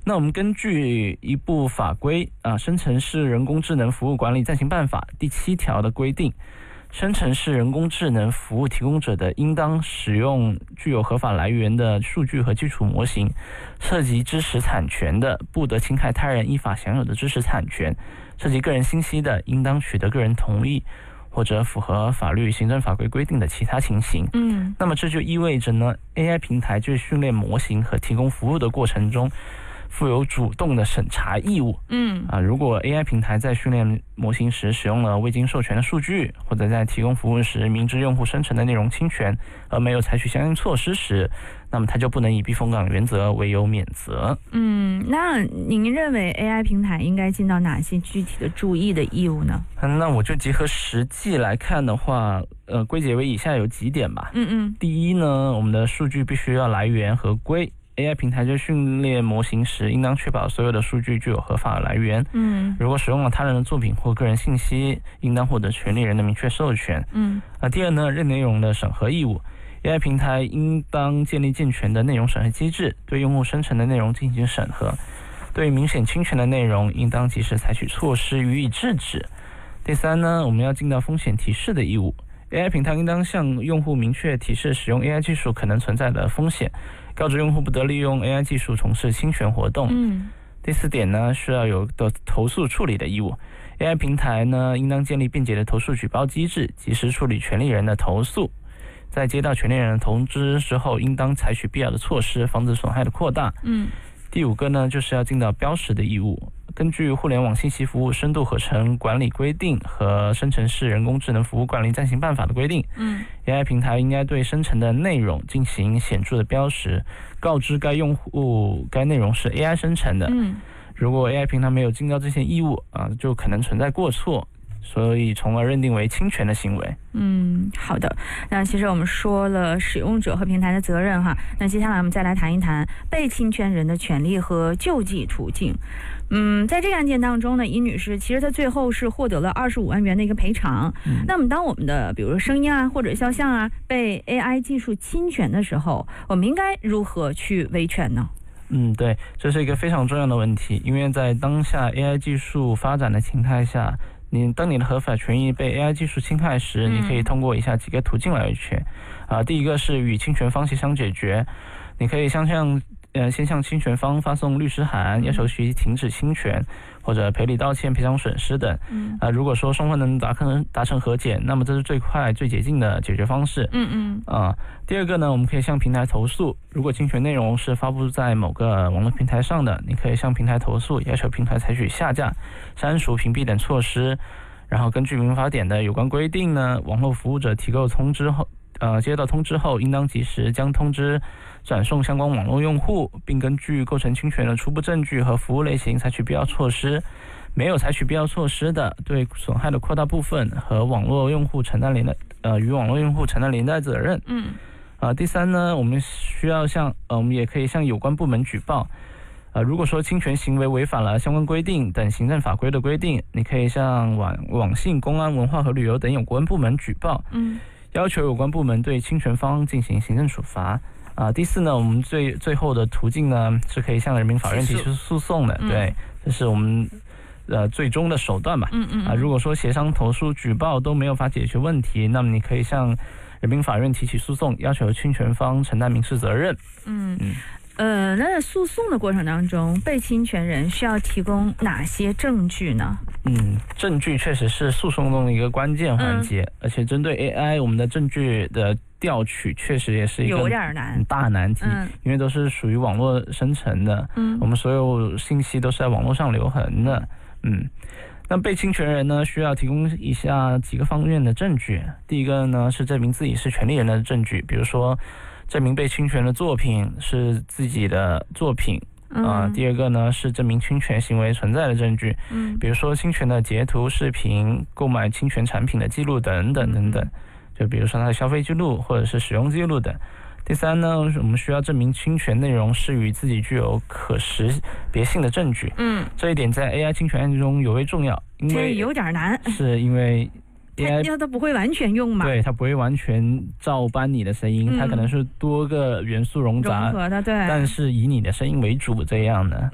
那我们根据一部法规生成式人工智能服务管理暂行办法第7条的规定，生成式人工智能服务提供者的应当使用具有合法来源的数据和基础模型，涉及知识产权的，不得侵害他人依法享有的知识产权，涉及个人信息的，应当取得个人同意或者符合法律行政法规规定的其他情形。那么这就意味着呢 AI 平台在训练模型和提供服务的过程中负有主动的审查义务。如果 AI 平台在训练模型时使用了未经授权的数据，或者在提供服务时明知用户生成的内容侵权而没有采取相应措施时，那么它就不能以避风港原则为由免责。 那您认为 AI 平台应该尽到哪些具体的注意的义务呢？ 那我就结合实际来看的话，归结为以下有几点吧。第一呢，我们的数据必须要来源合规。AI 平台在训练模型时，应当确保所有的数据具有合法来源。如果使用了他人的作品或个人信息，应当获得权利人的明确授权。第二呢，内容的审核义务。AI 平台应当建立健全的内容审核机制，对用户生成的内容进行审核。对明显侵权的内容，应当及时采取措施予以制止。第三呢，我们要尽到风险提示的义务。AI 平台应当向用户明确提示使用 AI 技术可能存在的风险，告知用户不得利用 AI 技术从事侵权活动。第四点呢，是要有的投诉处理的义务。AI 平台呢，应当建立便捷的投诉举报机制，及时处理权利人的投诉。在接到权利人的通知之后，应当采取必要的措施，防止损害的扩大。第五个呢，就是要尽到标识的义务。根据互联网信息服务深度合成管理规定和生成式人工智能服务管理暂行办法的规定，AI 平台应该对生成的内容进行显著的标识，告知该用户该内容是 AI 生成的。如果 AI 平台没有尽到这些义务就可能存在过错，所以从而认定为侵权的行为。 好的。那其实我们说了使用者和平台的责任哈，那接下来我们再来谈一谈被侵权人的权利和救济途径。在这个案件当中呢，尹女士其实她最后是获得了25万元的一个赔偿。那么当我们的比如说声音或者肖像被 AI 技术侵权的时候，我们应该如何去维权呢？ 对，这是一个非常重要的问题，因为在当下 AI 技术发展的情态下，当你的合法权益被 AI 技术侵害时，你可以通过以下几个途径来维权。第一个是与侵权方协商解决，你可以先向侵权方发送律师函，要求其停止侵权，或者赔礼道歉、赔偿损失等。如果说双方能达成和解，那么这是最快最捷径的解决方式。第二个呢，我们可以向平台投诉，如果侵权内容是发布在某个网络平台上的，你可以向平台投诉，要求平台采取下架、删除、屏蔽等措施。然后根据民法典的有关规定呢，网络服务者提供通知后接到通知后，应当及时将通知转送相关网络用户，并根据构成侵权的初步证据和服务类型采取必要措施。没有采取必要措施的，对损害的扩大部分和与网络用户承担连带责任。第三呢，我们也可以向有关部门举报。如果说侵权行为违反了相关规定等行政法规的规定，你可以向网信、公安、文化和旅游等有关部门举报。要求有关部门对侵权方进行行政处罚。第四呢，我们最后的途径呢，是可以向人民法院提出诉讼的。对，这是我们最终的手段吧。如果说协商、投诉、举报都没有法解决问题，那么你可以向人民法院提起诉讼，要求侵权方承担民事责任。 那在诉讼的过程当中，被侵权人需要提供哪些证据呢？ 证据确实是诉讼中的一个关键环节，而且针对 AI， 我们的证据的调取确实也是一个有点难， 大难题，因为都是属于网络生成的，我们所有信息都是在网络上留痕的。那被侵权人呢，需要提供以下几个方面的证据。第一个呢，是证明自己是权利人的证据，比如说证明被侵权的作品是自己的作品。第二个呢，是证明侵权行为存在的证据，比如说侵权的截图、视频、购买侵权产品的记录等等等等，就比如说他的消费记录或者是使用记录等。第三呢，我们需要证明侵权内容是与自己具有可识别性的证据。这一点在 AI 侵权案件中尤为重要，因为这有点难， 是因为 AI 它不会完全用嘛？ 对，它不会完全照搬你的声音，它可能是多个元素融合的，对，但是以你的声音为主这样的。